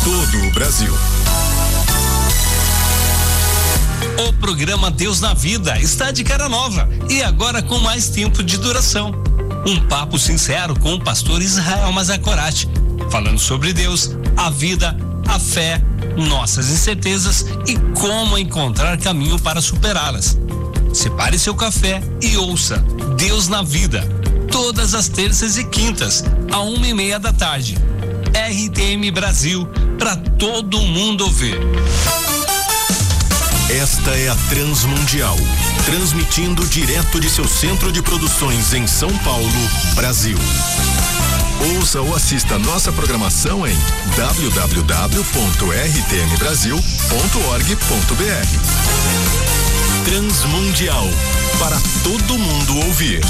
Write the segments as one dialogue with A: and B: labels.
A: todo o Brasil.
B: O programa Deus na Vida está de cara nova e agora com mais tempo de duração. Um papo sincero com o pastor Israel Mazakorati, falando sobre Deus, a vida, a fé, nossas incertezas e como encontrar caminho para superá-las. Separe seu café e ouça Deus na Vida, todas as terças e quintas, à 1:30 da tarde. RTM Brasil, para todo mundo ouvir.
A: Esta é a Transmundial, transmitindo direto de seu centro de produções em São Paulo, Brasil. Ouça ou assista nossa programação em www.rtmbrasil.org.br. Transmundial, para todo mundo ouvir.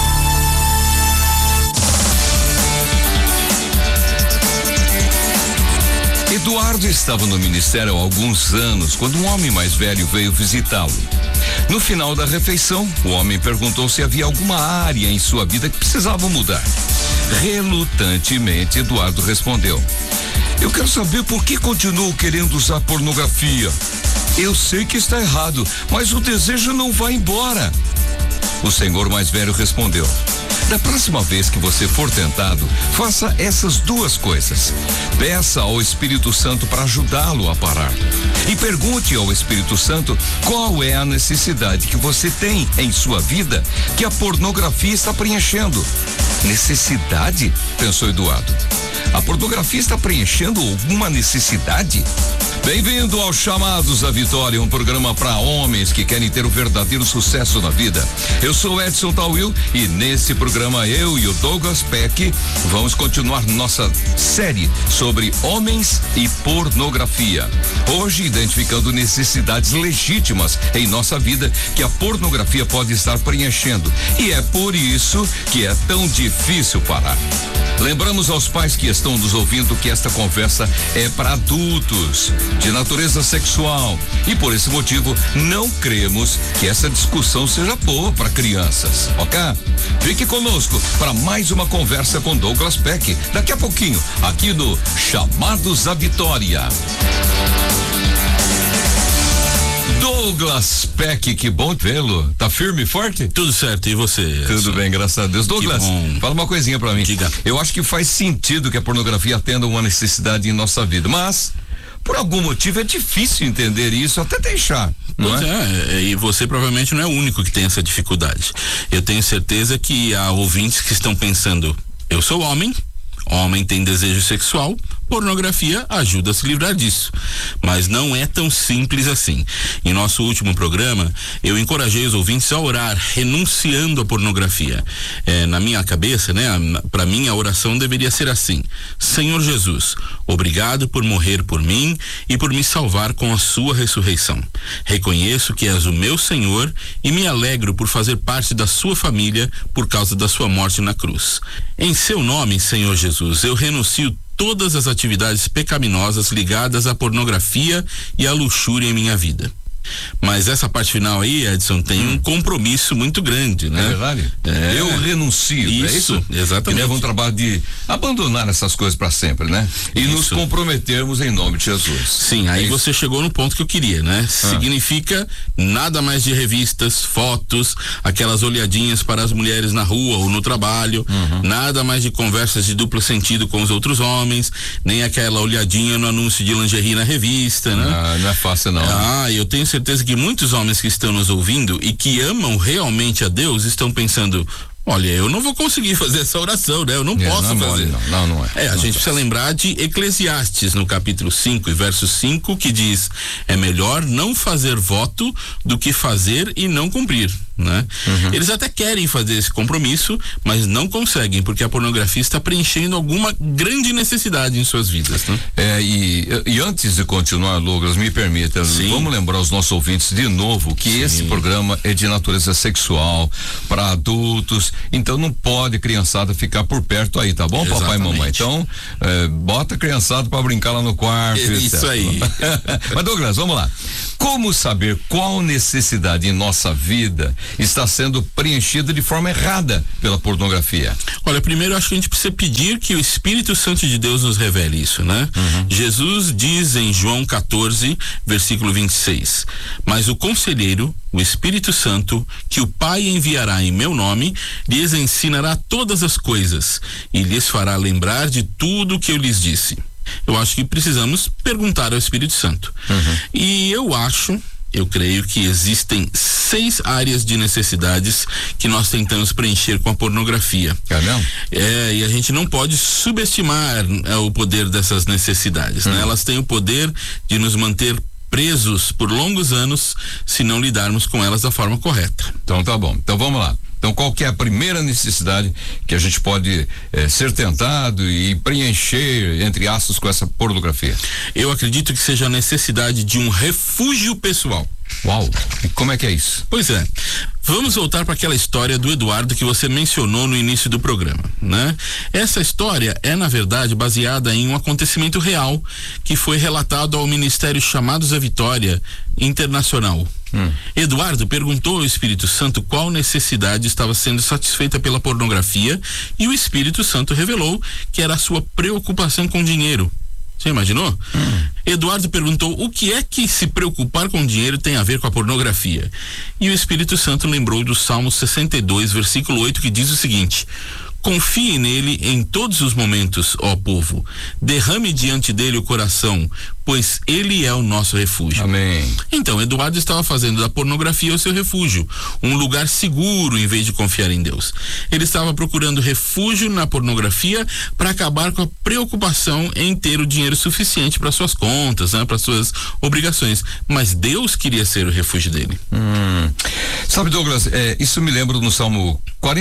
C: Eduardo estava no ministério há alguns anos quando um homem mais velho veio visitá-lo. No final da refeição, o homem perguntou se havia alguma área em sua vida que precisava mudar. Relutantemente, Eduardo respondeu: "Eu quero saber por que continuo querendo usar pornografia. Eu sei que está errado, mas o desejo não vai embora." O senhor mais velho respondeu: "Da próxima vez que você for tentado, faça essas duas coisas. Peça ao Espírito Santo para ajudá-lo a parar. E pergunte ao Espírito Santo qual é a necessidade que você tem em sua vida que a pornografia está preenchendo." "Necessidade?" pensou Eduardo. "A pornografia está preenchendo alguma necessidade?" Bem-vindo ao Chamados à Vitória, um programa para homens que querem ter o verdadeiro sucesso na vida. Eu sou Edson Tawil e nesse programa eu e o Douglas Peck vamos continuar nossa série sobre homens e pornografia. Hoje, identificando necessidades legítimas em nossa vida que a pornografia pode estar preenchendo. E é por isso que é tão difícil parar. Lembramos aos pais que estão nos ouvindo que esta conversa é para adultos, de natureza sexual, e por esse motivo não cremos que essa discussão seja boa para crianças, ok? Fique conosco para mais uma conversa com Douglas Peck, daqui a pouquinho, aqui no Chamados à Vitória. Douglas Peck, que bom vê-lo. Tá firme e forte?
D: Tudo certo, e você?
C: Tudo bem, graças a Deus. Douglas, fala uma coisinha pra mim.
D: Diga.
C: Eu acho que faz sentido que a pornografia atenda uma necessidade em nossa vida, mas por algum motivo é difícil entender isso, até deixar.
D: Pois é, e você provavelmente não é o único que tem essa dificuldade. Eu tenho certeza que há ouvintes que estão pensando: eu sou homem tem desejo sexual, pornografia ajuda a se livrar disso. Mas não é tão simples assim. Em nosso último programa, eu encorajei os ouvintes a orar, renunciando à pornografia. Na minha cabeça, né? Para mim, a oração deveria ser assim: Senhor Jesus, obrigado por morrer por mim e por me salvar com a sua ressurreição. Reconheço que és o meu Senhor e me alegro por fazer parte da sua família por causa da sua morte na cruz. Em seu nome, Senhor Jesus, eu renuncio todas as atividades pecaminosas ligadas à pornografia e à luxúria em minha vida. Mas essa parte final aí, Edson, tem um compromisso muito grande, né?
C: É verdade? Eu renuncio.
D: Isso, exatamente.
C: Que leva um trabalho de abandonar essas coisas para sempre, né? E nos comprometermos em nome de Jesus.
D: Sim, aí você chegou no ponto que eu queria, né? Significa nada mais de revistas, fotos, aquelas olhadinhas para as mulheres na rua ou no trabalho, nada mais de conversas de duplo sentido com os outros homens, nem aquela olhadinha no anúncio de lingerie na revista, né?
C: Não é fácil não.
D: Eu tenho certeza que muitos homens que estão nos ouvindo e que amam realmente a Deus estão pensando: olha, eu não vou conseguir fazer essa oração, né? Eu não posso fazer.
C: Não é.
D: A gente precisa lembrar de Eclesiastes, no capítulo 5 e verso 5, que diz: é melhor não fazer voto do que fazer e não cumprir, né? Eles até querem fazer esse compromisso, mas não conseguem, porque a pornografia está preenchendo alguma grande necessidade em suas vidas, né?
C: E antes de continuar, Douglas, me permita, vamos lembrar os nossos ouvintes de novo que esse programa é de natureza sexual, para adultos, então não pode criançada ficar por perto aí, tá bom, papai e mamãe? Então, bota a criançada para brincar lá no quarto.
D: Isso aí.
C: Mas, Douglas, vamos lá. Como saber qual necessidade em nossa vida está sendo preenchida de forma errada pela pornografia?
D: Olha, primeiro eu acho que a gente precisa pedir que o Espírito Santo de Deus nos revele isso, né? Jesus diz em João 14, versículo 26, mas o conselheiro, o Espírito Santo, que o Pai enviará em meu nome, lhes ensinará todas as coisas e lhes fará lembrar de tudo o que eu lhes disse. Eu acho que precisamos perguntar ao Espírito Santo. E eu creio que existem 6 áreas de necessidades que nós tentamos preencher com a pornografia. E a gente não pode subestimar o poder dessas necessidades, né? Elas têm o poder de nos manter presos por longos anos se não lidarmos com elas da forma correta.
C: Então tá bom, então vamos lá. Então qual que é a primeira necessidade que a gente pode ser tentado e preencher, entre aspas, com essa pornografia?
D: Eu acredito que seja a necessidade de um refúgio pessoal.
C: Uau, e como é que é isso?
D: Pois é, vamos voltar para aquela história do Eduardo que você mencionou no início do programa, né? Essa história é, na verdade, baseada em um acontecimento real que foi relatado ao Ministério Chamados à Vitória Internacional. Eduardo perguntou ao Espírito Santo qual necessidade estava sendo satisfeita pela pornografia e o Espírito Santo revelou que era a sua preocupação com dinheiro. Você imaginou? Eduardo perguntou o que é que se preocupar com dinheiro tem a ver com a pornografia. E o Espírito Santo lembrou do Salmo 62, versículo 8, que diz o seguinte: confie nele em todos os momentos, ó povo. Derrame diante dele o coração, pois ele é o nosso refúgio.
C: Amém.
D: Então, Eduardo estava fazendo da pornografia o seu refúgio, um lugar seguro em vez de confiar em Deus. Ele estava procurando refúgio na pornografia para acabar com a preocupação em ter o dinheiro suficiente para suas contas, né, para suas obrigações. Mas Deus queria ser o refúgio dele.
C: Sabe, Douglas, isso me lembra no Salmo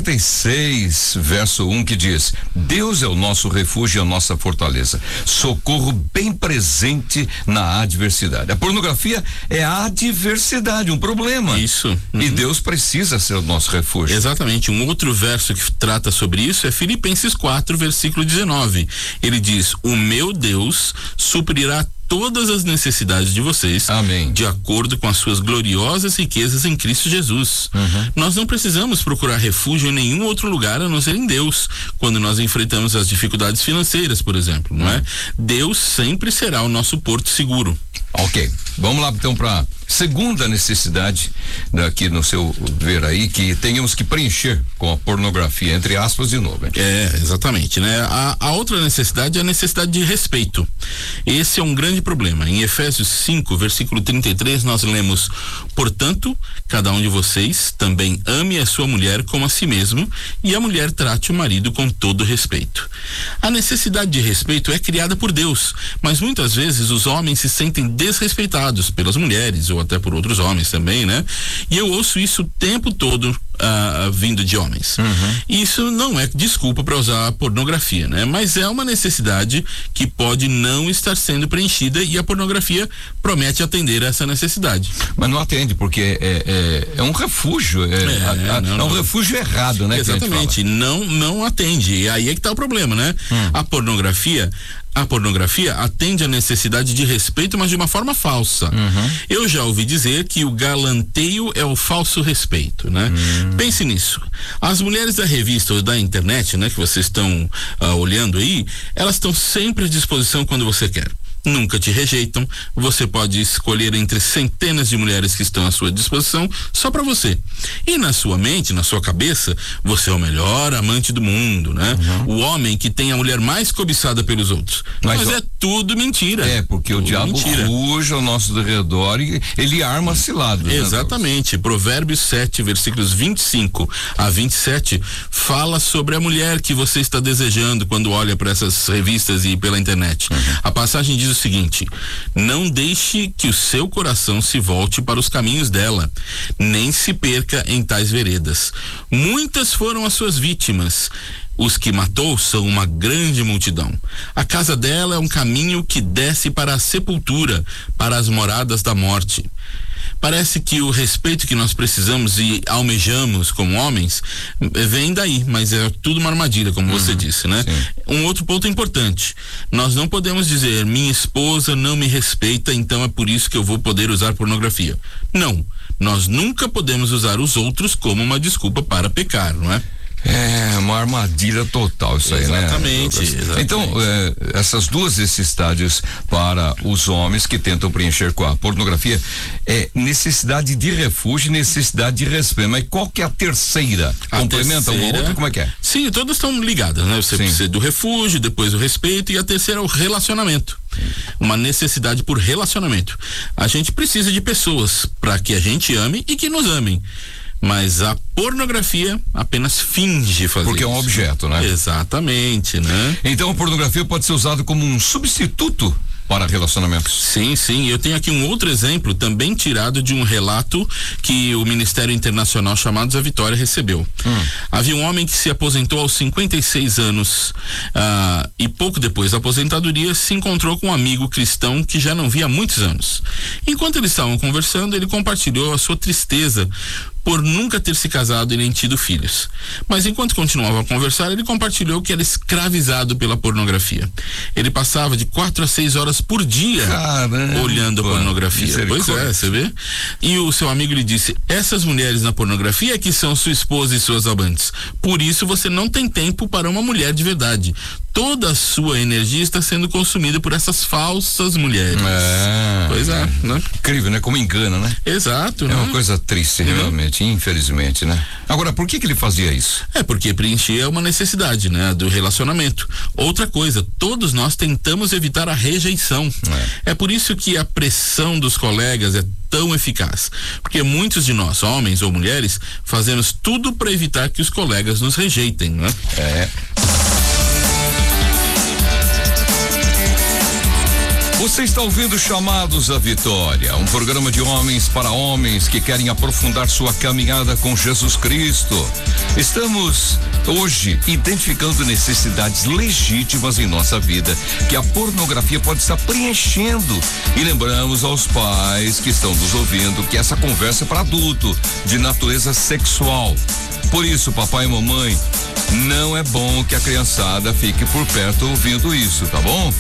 C: 46, verso 1, que diz: Deus é o nosso refúgio e a nossa fortaleza, socorro bem presente na adversidade. A pornografia é a adversidade, um problema.
D: Isso.
C: E Deus precisa ser o nosso refúgio.
D: Exatamente. Um outro verso que trata sobre isso é Filipenses 4, versículo 19. Ele diz: o meu Deus suprirá todas as necessidades de vocês,
C: amém,
D: de acordo com as suas gloriosas riquezas em Cristo Jesus. Nós não precisamos procurar refúgio em nenhum outro lugar a não ser em Deus, quando nós enfrentamos as dificuldades financeiras, por exemplo, não é? Deus sempre será o nosso porto seguro.
C: Ok, vamos lá então para segunda necessidade daqui no seu ver aí, que tenhamos que preencher com a pornografia, entre aspas, de novo. Hein?
D: Exatamente, né? A outra necessidade é a necessidade de respeito. Esse é um grande problema. Em Efésios 5, versículo 33, nós lemos: portanto, cada um de vocês também ame a sua mulher como a si mesmo, e a mulher trate o marido com todo respeito. A necessidade de respeito é criada por Deus, mas muitas vezes os homens se sentem desrespeitados pelas mulheres ou até por outros homens também, né? E eu ouço isso o tempo todo vindo de homens. Isso não é desculpa para usar a pornografia, né? Mas é uma necessidade que pode não estar sendo preenchida e a pornografia promete atender a essa necessidade.
C: Mas não atende, porque é um refúgio, um refúgio errado, né?
D: Exatamente, não atende. E aí é que tá o problema, né? A pornografia atende a necessidade de respeito, mas de uma forma falsa. Eu já ouvi dizer que o galanteio é o falso respeito, né? Pense nisso. As mulheres da revista ou da internet, né, que vocês estão olhando aí, elas estão sempre à disposição quando você quer. Nunca te rejeitam. Você pode escolher entre centenas de mulheres que estão à sua disposição só para você. E na sua mente, na sua cabeça, você é o melhor amante do mundo, né? O homem que tem a mulher mais cobiçada pelos outros. Mas é tudo mentira.
C: Porque o diabo ruge ao nosso redor e ele arma ciladas.
D: Exatamente. Né, Provérbios 7, versículos 25 a 27 fala sobre a mulher que você está desejando quando olha para essas revistas e pela internet. A passagem diz o seguinte: não deixe que o seu coração se volte para os caminhos dela, nem se perca em tais veredas. Muitas foram as suas vítimas. Os que matou são uma grande multidão. A casa dela é um caminho que desce para a sepultura, para as moradas da morte. Parece que o respeito que nós precisamos e almejamos como homens vem daí, mas é tudo uma armadilha, como você disse, né?
C: Sim.
D: Um outro ponto importante: nós não podemos dizer, minha esposa não me respeita, então é por isso que eu vou poder usar pornografia. Não, nós nunca podemos usar os outros como uma desculpa para pecar, não é?
C: É uma armadilha total isso aí, né?
D: Exatamente.
C: Então, essas duas necessidades para os homens que tentam preencher com a pornografia é necessidade de refúgio e necessidade de respeito. Mas qual que é a terceira? Complementa uma outra? Como é que é?
D: Sim, todas estão ligadas, né? Você precisa do refúgio, depois o respeito, e a terceira é o relacionamento. Uma necessidade por relacionamento. A gente precisa de pessoas para que a gente ame e que nos amem. Mas a pornografia apenas finge fazer
C: porque
D: isso.
C: É um objeto, né?
D: Exatamente, né?
C: Então a pornografia pode ser usada como um substituto para relacionamentos.
D: Sim. Eu tenho aqui um outro exemplo, também tirado de um relato que o Ministério Internacional Chamados à Vitória recebeu. Havia um homem que se aposentou aos 56 anos e pouco depois da aposentadoria se encontrou com um amigo cristão que já não via há muitos anos. Enquanto eles estavam conversando, ele compartilhou a sua tristeza por nunca ter se casado e nem tido filhos. Mas enquanto continuava a conversar, ele compartilhou que era escravizado pela pornografia. Ele passava de 4 a 6 horas por dia olhando a pornografia. Pois é, você vê? E o seu amigo lhe disse: essas mulheres na pornografia é que são sua esposa e suas amantes. Por isso você não tem tempo para uma mulher de verdade. Toda a sua energia está sendo consumida por essas falsas mulheres. Pois é, né?
C: Incrível, né? Como engana, né?
D: Exato, né?
C: É uma coisa triste, realmente, infelizmente, né? Agora, por que ele fazia isso?
D: É porque preenchia uma necessidade, né? Do relacionamento. Outra coisa, todos nós tentamos evitar a rejeição. É por isso que a pressão dos colegas é tão eficaz. Porque muitos de nós, homens ou mulheres, fazemos tudo para evitar que os colegas nos rejeitem, né?
C: Você está ouvindo Chamados à Vitória, um programa de homens para homens que querem aprofundar sua caminhada com Jesus Cristo. Estamos hoje identificando necessidades legítimas em nossa vida que a pornografia pode estar preenchendo. E lembramos aos pais que estão nos ouvindo que essa conversa é para adulto, de natureza sexual. Por isso, papai e mamãe, não é bom que a criançada fique por perto ouvindo isso, tá bom?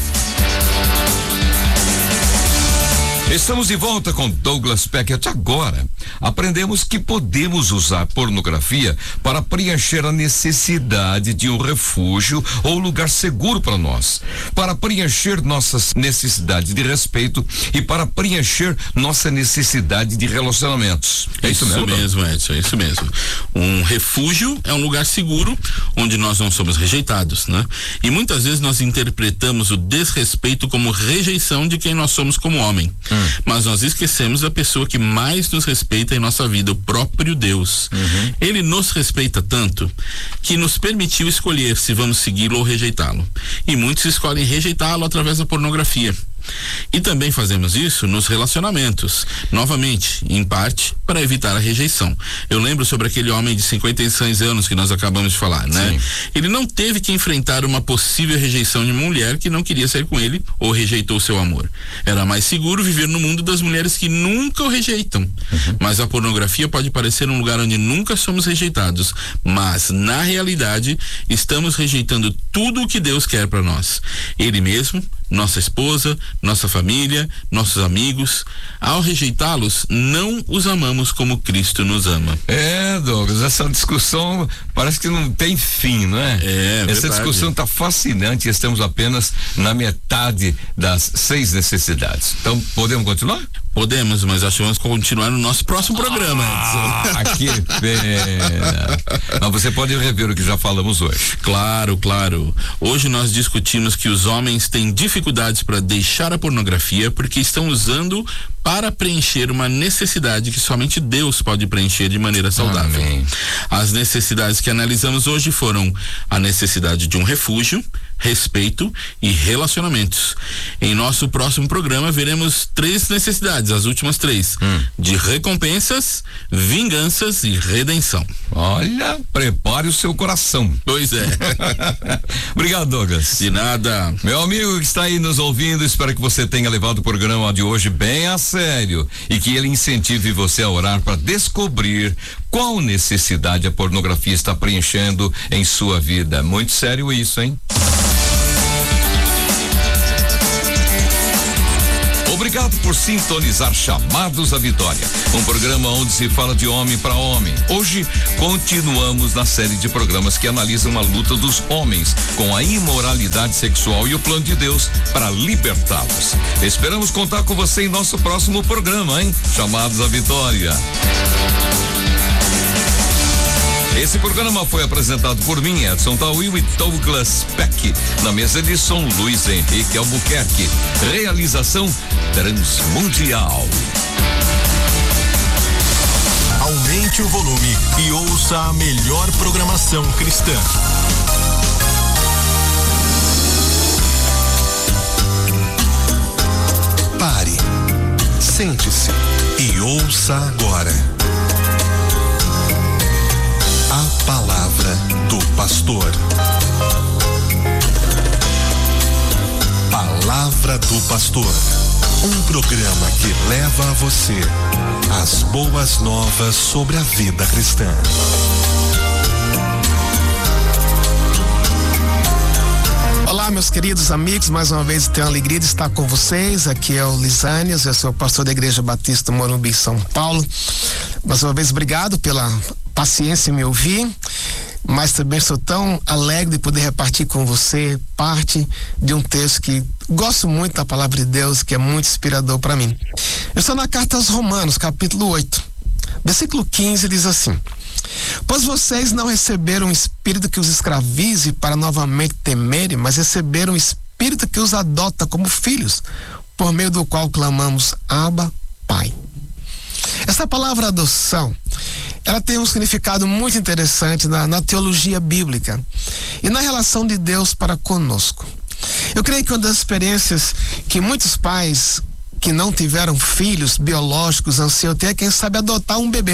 C: Estamos de volta com Douglas Peckett. Agora, aprendemos que podemos usar pornografia para preencher a necessidade de um refúgio ou lugar seguro para nós, para preencher nossas necessidades de respeito e para preencher nossa necessidade de relacionamentos.
D: É isso mesmo, Edson, é isso mesmo. Um refúgio é um lugar seguro onde nós não somos rejeitados, né? E muitas vezes nós interpretamos o desrespeito como rejeição de quem nós somos como homem. Mas nós esquecemos a pessoa que mais nos respeita em nossa vida, o próprio Deus. Ele nos respeita tanto que nos permitiu escolher se vamos segui-lo ou rejeitá-lo. E muitos escolhem rejeitá-lo através da pornografia. E também fazemos isso nos relacionamentos, novamente, em parte, para evitar a rejeição. Eu lembro sobre aquele homem de 56 anos que nós acabamos de falar, né? Sim. Ele não teve que enfrentar uma possível rejeição de uma mulher que não queria sair com ele ou rejeitou seu amor. Era mais seguro viver no mundo das mulheres que nunca o rejeitam. Mas a pornografia pode parecer um lugar onde nunca somos rejeitados, mas na realidade estamos rejeitando tudo o que Deus quer para nós. Ele mesmo, nossa esposa, nossa família, nossos amigos. Ao rejeitá-los, não os amamos como Cristo nos ama.
C: Douglas, essa discussão parece que não tem fim, não é? Essa discussão está fascinante e estamos apenas na metade das 6 necessidades. Então, podemos continuar?
D: Podemos, mas acho que vamos continuar no nosso próximo programa.
C: Que pena. Mas você pode rever o que já falamos hoje.
D: Claro. Hoje nós discutimos que os homens têm dificuldades para deixar a pornografia porque estão usando para preencher uma necessidade que somente Deus pode preencher de maneira saudável.
C: Amém.
D: As necessidades que analisamos hoje foram a necessidade de um refúgio, respeito e relacionamentos. Em nosso próximo programa veremos 3 necessidades, as últimas 3, de recompensas, vinganças e redenção.
C: Olha, prepare o seu coração.
D: Pois é.
C: Obrigado, Douglas.
D: De nada.
C: Meu amigo que está aí nos ouvindo, espero que você tenha levado o programa de hoje bem a sério e que ele incentive você a orar para descobrir qual necessidade a pornografia está preenchendo em sua vida. Muito sério isso, hein? Obrigado por sintonizar Chamados à Vitória, um programa onde se fala de homem para homem. Hoje continuamos na série de programas que analisam a luta dos homens com a imoralidade sexual e o plano de Deus para libertá-los. Esperamos contar com você em nosso próximo programa, hein? Chamados à Vitória. Esse programa foi apresentado por mim, Edson Tauil e Douglas Peck. Na mesa de som, Luiz Henrique Albuquerque. Realização Transmundial.
A: Aumente o volume e ouça a melhor programação cristã. Pare, sente-se e ouça agora a palavra do pastor. Palavra do Pastor, um programa que leva a você as boas novas sobre a vida cristã.
E: Olá, meus queridos amigos, mais uma vez tenho a alegria de estar com vocês. Aqui é o Lisânias, eu sou o pastor da Igreja Batista Morumbi, São Paulo. Mais uma vez, obrigado pela paciência em me ouvir, mas também sou tão alegre de poder repartir com você parte de um texto que gosto muito da palavra de Deus, que é muito inspirador para mim. Eu estou na carta aos Romanos, capítulo 8, versículo 15, diz assim: pois vocês não receberam um espírito que os escravize para novamente temerem, mas receberam um espírito que os adota como filhos, por meio do qual clamamos, Abba, Pai. Essa palavra adoção, ela tem um significado muito interessante na teologia bíblica e na relação de Deus para conosco. Eu creio que uma das experiências que muitos pais que não tiveram filhos biológicos anseiam ter é, quem sabe, adotar um bebê.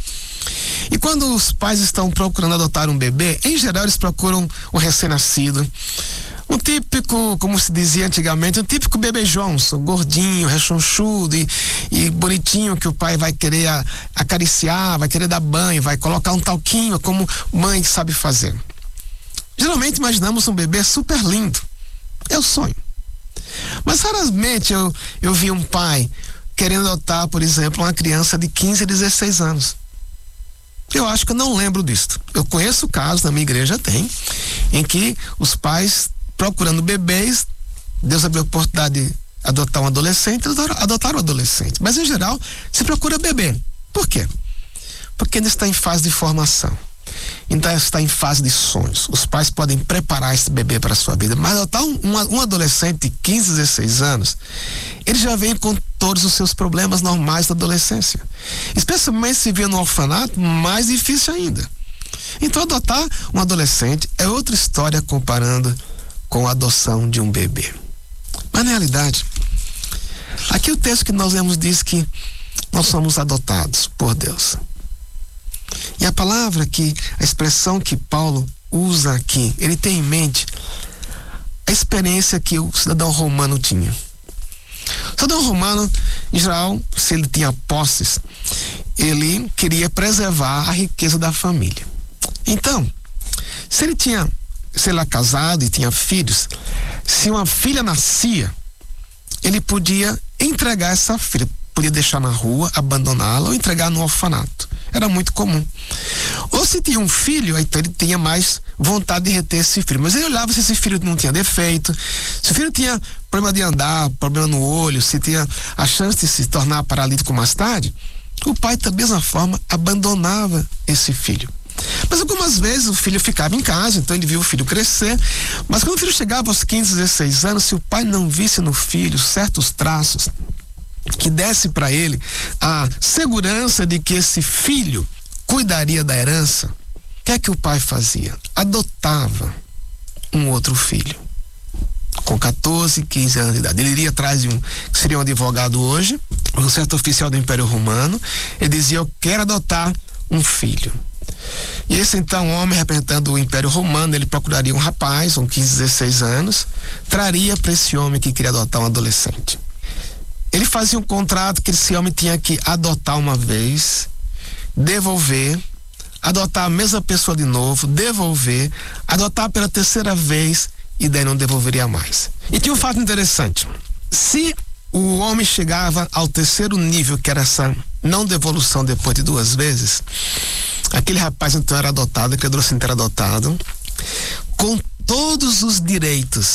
E: E quando os pais estão procurando adotar um bebê, em geral eles procuram um recém-nascido, um típico, como se dizia antigamente, um típico bebê Johnson, gordinho, rechonchudo e bonitinho, que o pai vai querer acariciar, vai querer dar banho, vai colocar um talquinho, como mãe sabe fazer. Geralmente imaginamos um bebê super lindo. É o sonho. Mas raramente eu vi um pai querendo adotar, por exemplo, uma criança de 15 a 16 anos. Eu acho que eu não lembro disso. Eu conheço casos, na minha igreja tem, em que os pais procurando bebês, Deus abriu a oportunidade de adotar um adolescente, eles adotaram um adolescente. Mas em geral, se procura bebê. Por quê? Porque ainda está em fase de formação. Ainda está em fase de sonhos. Os pais podem preparar esse bebê para a sua vida. Mas adotar um adolescente de 15, 16 anos, ele já vem com todos os seus problemas normais da adolescência. Especialmente se vier no orfanato, mais difícil ainda. Então adotar um adolescente é outra história comparando com a adoção de um bebê. Mas na realidade, aqui o texto que nós lemos diz que nós somos adotados por Deus. E a palavra a expressão que Paulo usa aqui, ele tem em mente a experiência que o cidadão romano tinha. O cidadão romano, em geral, se ele tinha posses, ele queria preservar a riqueza da família. Então, se ele era casado e tinha filhos, se uma filha nascia, ele podia entregar essa filha, podia deixar na rua, abandoná-la ou entregar no orfanato. Era muito comum. Ou se tinha um filho, então ele tinha mais vontade de reter esse filho. Mas ele olhava se esse filho não tinha defeito, se o filho tinha problema de andar, problema no olho, se tinha a chance de se tornar paralítico mais tarde, o pai, da mesma forma, abandonava esse filho. Mas algumas vezes o filho ficava em casa, então ele viu o filho crescer, mas quando o filho chegava aos 15, 16 anos, se o pai não visse no filho certos traços que desse para ele a segurança de que esse filho cuidaria da herança, o que é que o pai fazia? Adotava um outro filho com 14, 15 anos de idade. Ele iria atrás de que seria um advogado hoje, um certo oficial do Império Romano. Ele dizia: eu quero adotar um filho. E esse então homem, representando o Império Romano, ele procuraria um rapaz com 15, 16 anos, traria para esse homem que queria adotar um adolescente. Ele fazia um contrato que esse homem tinha que adotar uma vez, devolver, adotar a mesma pessoa de novo, devolver, adotar pela terceira vez e daí não devolveria mais. E tinha um fato interessante: se o homem chegava ao terceiro nível, que era essa não devolução depois de 2 vezes, aquele rapaz então era adotado, aquele adolescente era adotado, com todos os direitos